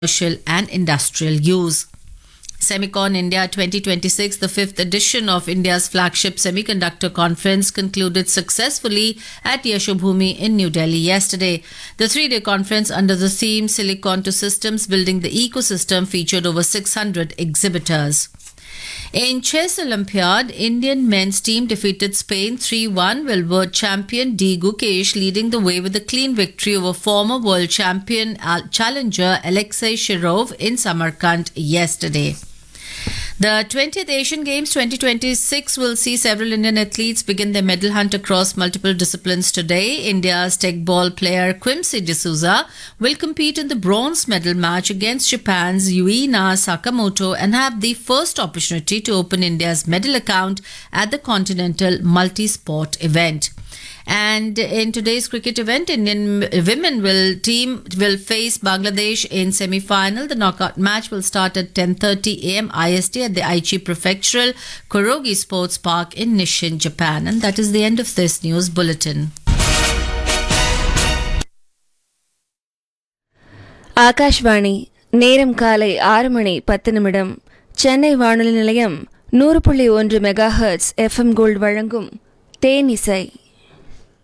commercial and industrial use. Semicon India 2026, the fifth edition of India's flagship semiconductor conference, concluded successfully at Yashobhoomi in New Delhi yesterday. The three-day conference under the theme Silicon to Systems Building the Ecosystem featured over 600 exhibitors. In Chess Olympiad, Indian men's team defeated Spain 3-1, while world champion D. Gukesh leading the way with a clean victory over former world champion challenger Alexei Shirov in Samarkand yesterday. The 20th Asian Games 2026 will see several Indian athletes begin their medal hunt across multiple disciplines today. India's tech ball player Quimsi D'Souza will compete in the bronze medal match against Japan's Yuina Sakamoto and have the first opportunity to open India's medal account at the Continental Multi-Sport event. And in today's cricket event, Indian women will face Bangladesh in semi-final. The knockout match will start at 10:30 a.m. IST at the Aichi Prefectural Korogi Sports Park in Nishin, Japan. And that is the end of this news bulletin. Akashvani நேரம் காலை 6:10 சென்னை வானொலி நிலையம் 100.1 megahertz FM gold வழங்கும் தேனிசை.